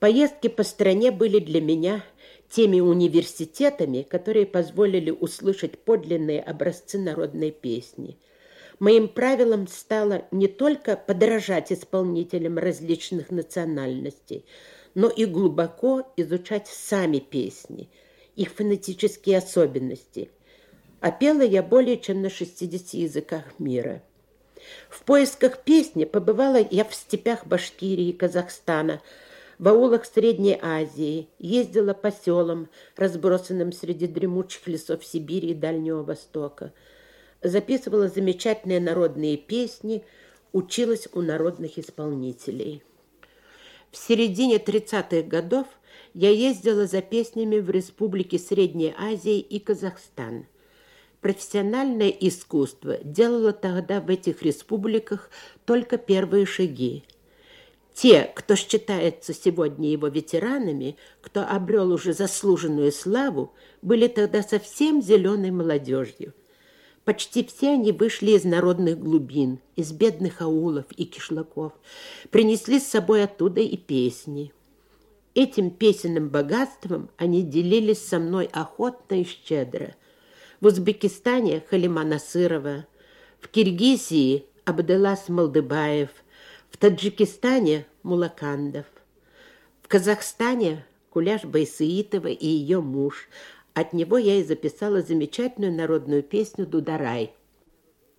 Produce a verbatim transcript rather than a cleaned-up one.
Поездки по стране были для меня теми университетами, которые позволили услышать подлинные образцы народной песни. Моим правилом стало не только подражать исполнителям различных национальностей, но и глубоко изучать сами песни, их фонетические особенности. А пела я более чем на шестидесяти языках мира. В поисках песни побывала я в степях Башкирии и Казахстана, в аулах Средней Азии, ездила по селам, разбросанным среди дремучих лесов Сибири и Дальнего Востока, записывала замечательные народные песни, училась у народных исполнителей. В середине тридцатых годов я ездила за песнями в республики Средней Азии и Казахстан. Профессиональное искусство делало тогда в этих республиках только первые шаги. Те, кто считается сегодня его ветеранами, кто обрел уже заслуженную славу, были тогда совсем зеленой молодежью. Почти все они вышли из народных глубин, из бедных аулов и кишлаков, принесли с собой оттуда и песни. Этим песенным богатством они делились со мной охотно и щедро. В Узбекистане Халима Насырова, в Киргизии Абдылас Малдыбаев, в Таджикистане Мулакандов, в Казахстане Куляш Байсеитова и ее муж. От него я и записала замечательную народную песню «Дударай».